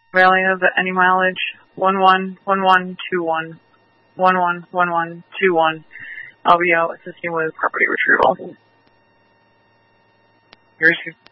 Railing of any mileage 111121. 111121. I'll be out assisting with property retrieval. Here's